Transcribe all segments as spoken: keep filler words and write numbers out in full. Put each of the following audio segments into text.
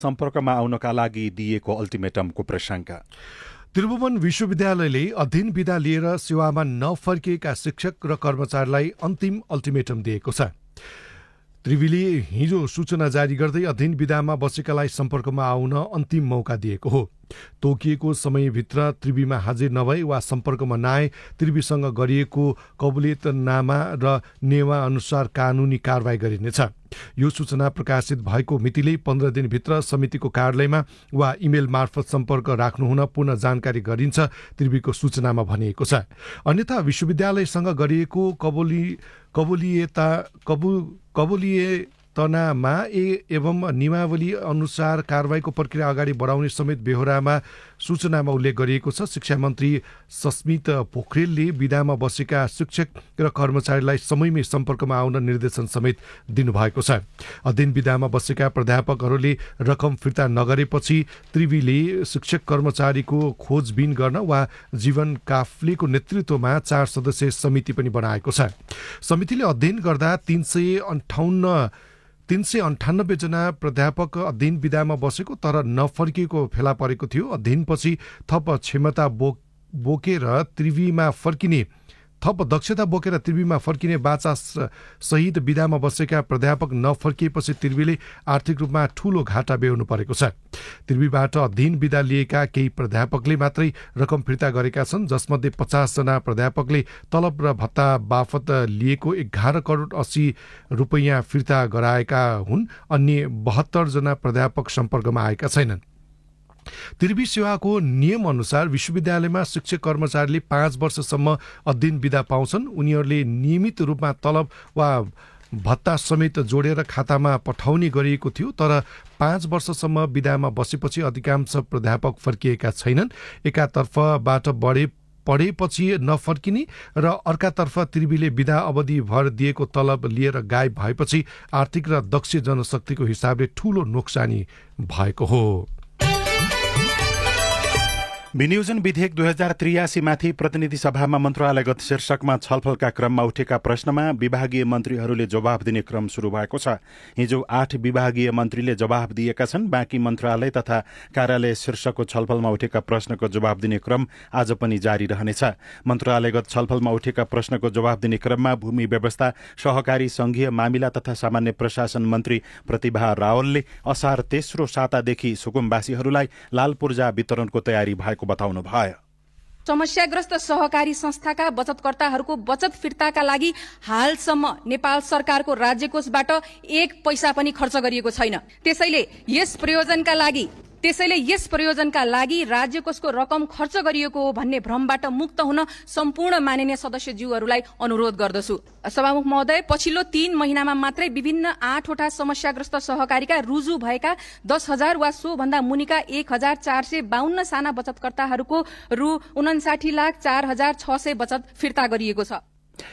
सम्पर्कमा आउनका लागि दिएको अल्टिमेटमको प्रशंसा। त्रिभुवन विश्वविद्यालयले अध्ययन विधा लिएर सेवामा नफर्किएका शिक्षक र कर्मचारीलाई अन्तिम अल्टिमेटम दिएको छ। त्रिवीले हिजो सूचना जारी गर्दै अध्ययन विधामा बसेकालाई सम्पर्कमा आउन अन्तिम मौका दिएको हो। तोकिएको समयभित्र त्रिवीमा हाजिर नभए वा सम्पर्कमा नआए त्रिवीसँग गरिएको कबुलियतनामा र नेवा अनुसार कानूनी कारवाही गरिनेछ। यो सूचना प्रकाशित भएको मितिले पन्ध्र दिनभित्र समितिको कार्यालयमा वा इमेल मार्फत सम्पर्क राख्नुहुन पुनः जानकारी गरिन्छ, त्रिवीको सूचनामा भनिएको छ। अन्यथा विश्वविद्यालयसँग गरिएको कबुली कबुलियता कबु कबुलियतनामा ए एवं नियमावली अनुसार कारवाहीको प्रक्रिया अगाडि बढाउने समेत बेहोरामा सूचनामा उल्लेख गरिएको छ। शिक्षा मन्त्री सस्मित पोखरेलले विधामा बसेका शिक्षक र कर्मचारीलाई समयमै सम्पर्कमा आउन निर्देशन समेत दिनुभएको छ। अध्ययन विधामा बसेका प्राध्यापकहरूले रकम फिर्ता नगरेपछि त्रिवीले शिक्षक कर्मचारीको खोजबिन गर्न वा जीवन काफ्लेको नेतृत्वमा चार सदस्यीय समिति पनि बनाएको छ। समितिले अध्ययन गर्दा तीन सय अन्ठाउन्न तीन सय अन्ठानब्बे जना प्राध्यापक अध्ययन विधामा बसेको तर नफर्किएको फेला परेको थियो। अध्ययनपछि थप क्षमता बो बोकेर त्रिवीमा फर्किने थप दक्षता बोकेर त्रिवीमा फर्किने बाचा सहित विधामा बसेका प्राध्यापक नफर्किएपछि त्रिवीले आर्थिक रूपमा ठूलो घाटा बेहोर्नु परेको छ। त्रिवीबाट अध्ययन विधा लिएका केही प्राध्यापकले मात्रै रकम फिर्ता गरेका छन्, जसमध्ये पचास जना प्राध्यापकले तलब र भत्ता बापत लिएको एघार करोड अस्सी रुपियाँ फिर्ता गराएका हुन्। अन्य बहत्तर जना प्राध्यापक सम्पर्कमा आएका छैनन्। त्रिवी सेवाको नियम अनुसार विश्वविद्यालयमा शिक्षक कर्मचारीले पाँच वर्षसम्म अध्ययन विधा पाउँछन्। उनीहरूले नियमित रूपमा तलब वा भत्ता समेत जोडेर खातामा पठाउने गरिएको थियो, तर पाँच वर्षसम्म विधामा बसेपछि अधिकांश प्राध्यापक फर्किएका छैनन्। एकातर्फबाट बढे पढेपछि नफर्किने र अर्कातर्फ त्रिवीले विधा अवधिभर दिएको तलब लिएर गायब भएपछि आर्थिक र दक्ष जनशक्तिको हिसाबले ठूलो नोक्सानी भएको हो। विनियोजन विधेयक दुई हजार त्रियासी माथि प्रतिनिधि सभामा मन्त्रालयगत शीर्षकमा छलफलका क्रममा उठेका प्रश्नमा विभागीय मन्त्रीहरूले जवाब दिने क्रम शुरू भएको छ। हिजो आठ विभागीय मन्त्रीले जवाब दिएका छन्। बाँकी मन्त्रालय तथा कार्यालय शीर्षकको छलफलमा उठेका प्रश्नको जवाब दिने क्रम आज पनि जारी रहनेछ। मन्त्रालयगत छलफलमा उठेका प्रश्नको जवाब दिने क्रममा भूमि व्यवस्था, सहकारी संघीय मामिला तथा सामान्य प्रशासन मन्त्री प्रतिभा रावलले असार तेस्रो सातादेखि सुकुम्बासीहरूलाई लाल पूर्जा वितरणको तयारी भएको बताउनु भयो। समस्याग्रस्त सहकारी संस्थाका बचतकर्ताहरूको बचत फिर्ताका लागि हालसम्म नेपाल सरकारको राज्य कोषबाट एक पैसा पनि खर्च गरिएको छैन। त्यसैले यस प्रयोजनका लागि त्यसैले यस प्रयोजनका लागि राज्य कोषको रकम खर्च गरिएको हो भन्ने भ्रमबाट मुक्त हुन सम्पूर्ण माननीय सदस्यज्यूहरूलाई अनुरोध गर्दछु। सभामुख महोदय, पछिल्लो तीन महिनामा मात्रै विभिन्न आठवटा समस्याग्रस्त सहकारीका रुजु भएका दस हजार वा सो भन्दा मुनिका एक हजार चार सय बाहन्न साना बचतकर्ताहरूको रु उनासाठी लाख चार हजार छ सय बचत फिर्ता गरिएको छ।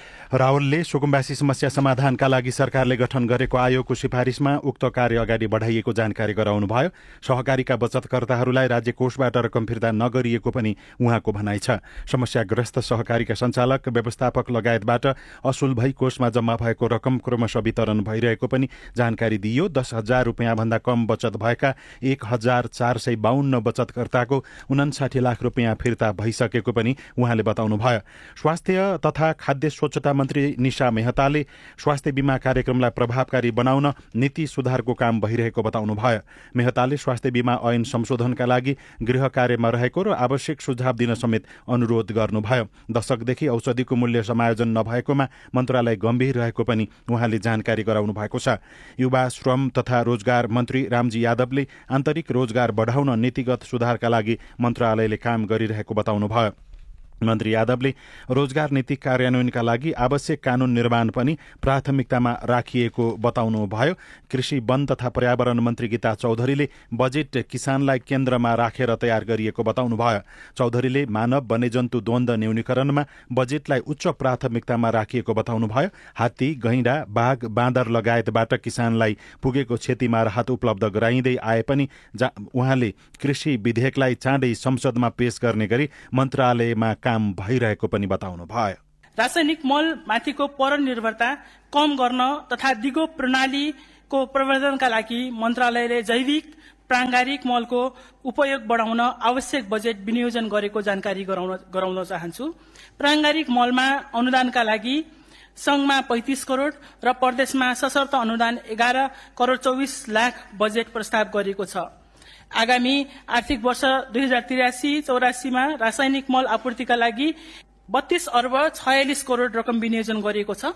रावलले सुकुम्बासी समस्या समाधानका लागि सरकारले गठन गरेको आयोगको सिफारिसमा उक्त कार्य अगाडि बढाइएको जानकारी गराउनुभयो। सहकारीका बचतकर्ताहरूलाई राज्य कोषबाट रकम फिर्ता नगरिएको पनि उहाँको भनाइ छ। समस्याग्रस्त सहकारीका सञ्चालक, व्यवस्थापक लगायतबाट असुल भई कोषमा जम्मा भएको रकम क्रमशः वितरण भइरहेको पनि जानकारी दिइयो। दस हजार रुपियाँ भन्दा कम बचत भएका एक हजार चार सय बाहन्न बचतकर्ताको उनासाठी लाख रुपियाँ फिर्ता भइसकेको पनि उहाँले बताउनुभयो। स्वास्थ्य तथा खाद्य स्वच्छता मन्त्री निशा मेहताले स्वास्थ्य बीमा कार्यक्रमलाई प्रभावकारी बनाउन नीति सुधारको काम भइरहेको बताउनुभयो। मेहताले स्वास्थ्य बीमा ऐन संशोधनका लागि गृह कार्यमा रहेको र आवश्यक सुझाव दिन समेत अनुरोध गर्नुभयो। दशकदेखि औषधिको मूल्य समायोजन नभएकोमा मन्त्रालय गम्भीर रहेको पनि उहाँले जानकारी गराउनु भएको छ। युवा श्रम तथा रोजगार मन्त्री रामजी यादवले आन्तरिक रोजगार बढाउन नीतिगत सुधारका लागि मन्त्रालयले काम गरिरहेको बताउनुभयो। मन्त्री यादवले रोजगार नीति कार्यान्वयनका लागि आवश्यक कानून निर्माण पनि प्राथमिकतामा राखिएको बताउनुभयो। कृषि, वन तथा पर्यावरण मन्त्री गीता चौधरीले बजेट किसानलाई केन्द्रमा राखेर तयार गरिएको बताउनुभयो। चौधरीले मानव वन्यजन्तु द्वन्द्व न्यूनीकरणमा बजेटलाई उच्च प्राथमिकतामा राखिएको बताउनुभयो। हात्ती, गैंडा, बाघ, बाँदर लगायतबाट किसानलाई पुगेको क्षतिमा राहत उपलब्ध गराइँदै आए पनि उहाँले कृषि विधेयकलाई चाँडै संसदमा पेश गर्ने गरी मन्त्रालयमा काम भइरहेको पनि बताउनु भयो। रासायनिक मल माथिको परनिर्भरता कम गर्न तथा दिगो प्रणाली को प्रवर्धनका लागि मन्त्रालयले जैविक प्राङ्गारिक मलको उपयोग बढाउन आवश्यक बजेट विनियोजन गरेको जानकारी गराउन गराउन चाहन्छु। प्राङ्गारिक मलमा अनुदानका लागि संघमा पैंतीस करोड़ र प्रदेशमा सशर्त अनुदान एघार करोड़ चौबीस लाख बजेट प्रस्ताव गरिएको छ। आगामी आर्थिक वर्ष दुई हजार तिरासी चौरासीमा रासायनिक मल आपूर्तिका लागि बत्तीस अर्ब छयालिस करोड़ रकम विनियोजन गरिएको छ।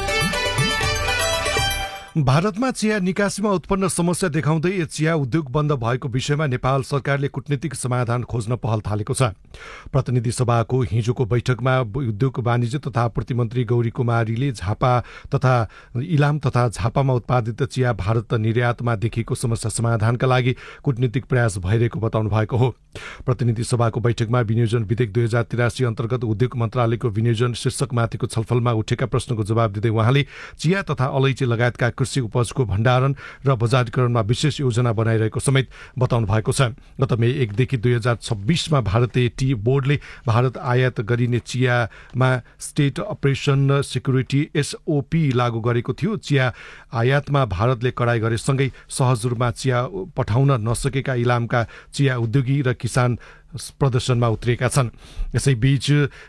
भारतमा चिया निकासीमा उत्पन्न समस्या देखाउँदै चिया उद्योग बन्द भएको विषयमा नेपाल सरकारले कूटनीतिक समाधान खोज्न पहल थालेको छ। प्रतिनिधि सभाको हिजोको बैठकमा उद्योग वाणिज्य तथा प्रतिमन्त्री गौरी कुमारीले झापा तथा इलाम तथा झापामा उत्पादित चिया भारत निर्यातमा देखिएको समस्या समाधानका लागि कूटनीतिक प्रयास भइरहेको बताउनु भएको हो। प्रतिनिधि सभाको बैठकमा विनियोजन विधेयक दुई हजार तिरासी अन्तर्गत उद्योग मन्त्रालयको विनियोजन शीर्षकमाथिको छलफलमा उठेका प्रश्नको जवाब दिँदै उहाँले चिया तथा अलैँची लगायतका कृषि उपजको भण्डारण र बजारीकरणमा विशेष योजना बनाइरहेको समेत बताउनु भएको छ। गत मे एकदेखि दुई हजार छब्बीसमा भारतीय टी बोर्डले भारत आयात गरिने चियामा स्टेट अपरेसन सेक्युरिटी एसओपी लागू गरेको थियो। चिया आयातमा भारतले कडाई गरेसँगै सहज रूपमा चिया पठाउन नसकेका इलामका चिया उद्योगी र किसान प्रदर्शनमा उत्रिएका छन्। यसैबीच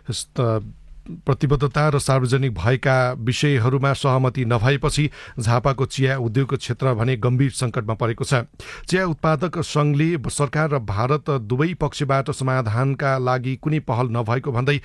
प्रतिबद्धता र सार्वजनिक भएका विषयहरूमा सहमति नभएपछि झापाको चिया उद्योग क्षेत्र भने गम्भीर संकटमा परेको छ। चिया उत्पादक संघले सरकार र भारत दुवै पक्षबाट समाधानका लागि कुनै पहल नभएको भन्दै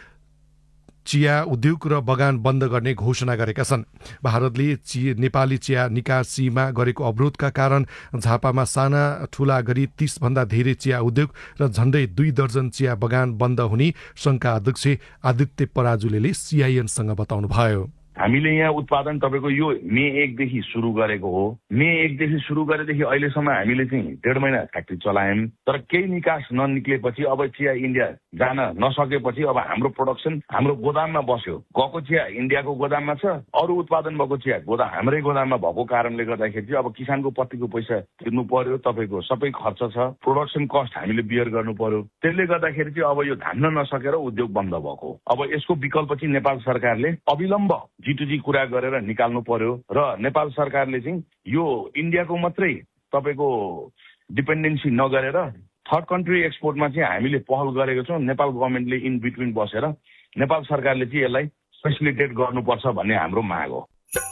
चिया उद्योग र बगान बन्द गर्ने घोषणा गरेका छन्। भारतले चिया नेपाली चिया निकासीमा गरेको अवरोधका कारण झापामा साना ठूला गरी तीस भन्दा धेरै चिया उद्योग र झण्डै दुई दर्जन चिया बगान बन्द हुने संघका अध्यक्ष आदित्य पराजुले सीआईएनसँग बताउनुभयो। हामीले यहाँ उत्पादन तपाईँको यो मे एकदेखि सुरु गरेको हो। मे एकदेखि सुरु गरेदेखि अहिलेसम्म हामीले चाहिँ डेढ महिना फ्याक्ट्री चलायौँ, तर केही निकास ननिक्लेपछि अब चिया इन्डिया जान नसकेपछि अब हाम्रो प्रोडक्सन हाम्रो गोदाममा बस्यो। गएको चिया इन्डियाको गोदाममा छ, अरू उत्पादन भएको चिया गोदाम हाम्रै गोदाममा भएको कारणले गर्दाखेरि चाहिँ अब किसानको पत्तीको पैसा तिर्नु पर्यो, तपाईँको सबै खर्च छ, प्रोडक्सन कस्ट हामीले बियर गर्नु पर्यो। त्यसले गर्दाखेरि चाहिँ अब यो धान्न नसकेर उद्योग बन्द भएको। अब यसको विकल्प चाहिँ नेपाल सरकारले अविलम्ब जी टू जी कुरा गरेर निकाल्नु पर्यो र नेपाल सरकारले चाहिँ यो इन्डियाको मात्रै तपाईँको डिपेन्डेन्सी नगरेर थर्ड कन्ट्री एक्सपोर्टमा चाहिँ हामीले पहल गरेको छौँ। नेपाल गभर्मेन्टले इन बिट्विन बसेर नेपाल सरकारले चाहिँ यसलाई फेसिलिटेट गर्नुपर्छ भन्ने हाम्रो माग हो।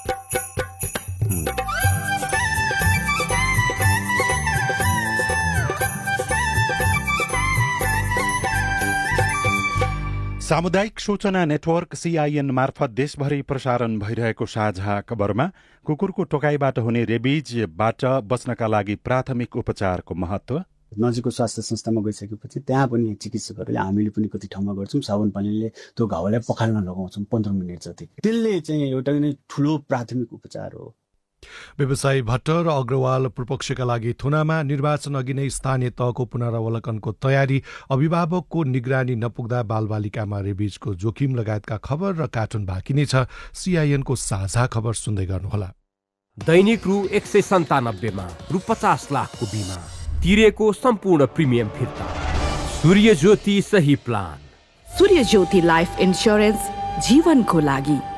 सामुदायिक सूचना नेटवर्क सीआईएन मार्फत देशभरि प्रसारण भइरहेको साझा खबरमा कुकुरको टोकाइबाट हुने रेबिजबाट बच्नका लागि प्राथमिक उपचारको महत्व, नजिकको स्वास्थ्य संस्थामा गइसकेपछि त्यहाँ पनि चिकित्सकहरूले हामीले पनि कति ठाउँमा गर्छौँ साबुन पानीले त्यो घाउलाई पखाल्न लगाउँछौँ पन्ध्र मिनट जति। त्यसले चाहिँ एउटा नै ठुलो प्राथमिक उपचार हो। व्यवसायी भट्ट र अग्रवाल पूर्वपक्षका लागि थुनामा निर्वाचन अघि नै स्थानीय तहको पुनरावलोकनको तयारी, अभिभावकको निगरानी नपुग्दा बालबालिकामा रेबिजको जोखिम लगायतका खबर र कार्टुन बाँकी नै छ। सीआईएनको साझा खबर सुन्दै गर्नुहोला। दैनिक रु एक सय सन्तानब्बेमा रु पचास लाखको बिमा तिरेको सम्पूर्ण प्रिमियम फिर्ता। सूर्य ज्योति सही प्लान। सूर्य ज्योति लाइफ इन्स्योरेन्स जीवनको लागि।